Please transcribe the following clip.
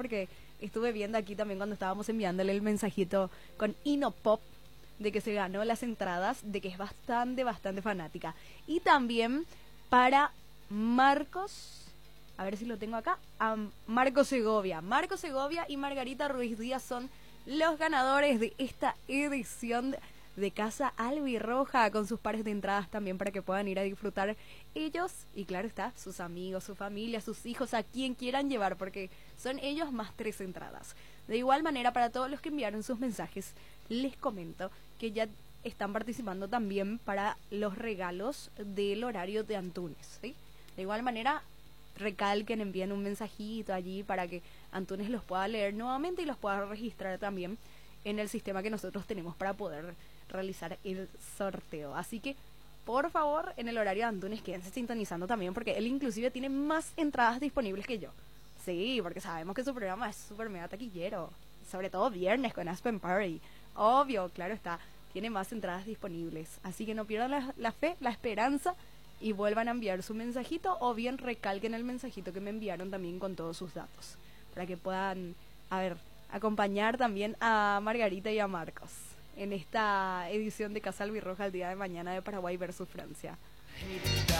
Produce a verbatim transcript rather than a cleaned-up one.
porque estuve viendo aquí también cuando estábamos enviándole el mensajito con Inopop de que se ganó las entradas, de que es bastante, bastante fanática. Y también para Marcos, a ver si lo tengo acá, a Marco Segovia. Marco Segovia y Margarita Ruiz Díaz son los ganadores de esta edición de Casa Albirroja, con sus pares de entradas también para que puedan ir a disfrutar ellos y claro está, sus amigos, su familia, sus hijos, a quien quieran llevar, porque son ellos más tres entradas. De igual manera, para todos los que enviaron sus mensajes, les comento que ya están participando también para los regalos del horario de Antunes, ¿sí? De igual manera, recalquen, envíen un mensajito allí para que Antunes los pueda leer nuevamente y los pueda registrar también en el sistema que nosotros tenemos para poder realizar el sorteo. Así que, por favor, en el horario de Antunes quédense sintonizando también, porque él inclusive tiene más entradas disponibles que yo. Sí, porque sabemos que su programa es súper mega taquillero, sobre todo viernes con Aspen Party. Obvio, claro está, tiene más entradas disponibles. Así que no pierdan la, la fe, la esperanza y vuelvan a enviar su mensajito, o bien recalquen el mensajito que me enviaron también con todos sus datos, para que puedan, a ver, acompañar también a Margarita y a Marcos en esta edición de Casa Albirroja el día de mañana de Paraguay versus Francia.